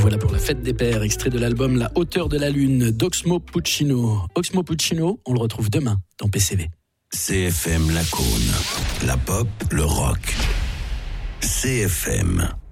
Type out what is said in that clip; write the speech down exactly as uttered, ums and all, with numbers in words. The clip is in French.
Voilà pour la fête des pères, extrait de l'album La hauteur de la lune d'Oxmo Puccino. Oxmo Puccino, on le retrouve demain dans P C V. C F M Lacaune, la pop, le rock. C F M.